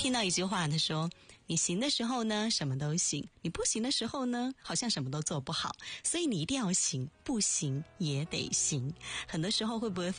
听到一句话，他说你行的时候呢什么都行，你不行的时候呢好像什么都做不好，所以你一定要行，不行也得行。很多时候会不会